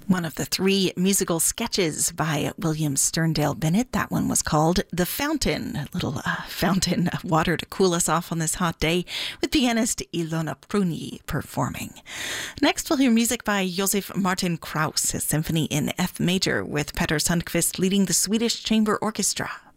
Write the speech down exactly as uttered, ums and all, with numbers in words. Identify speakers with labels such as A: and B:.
A: One of the three musical sketches by William Sterndale Bennett. That one was called The Fountain, a little uh, fountain of water to cool us off on this hot day, with pianist Ilona Pruni performing. Next, we'll hear music by Josef Martin Krauss, a symphony in F major with Petter Sundqvist leading the Swedish Chamber Orchestra.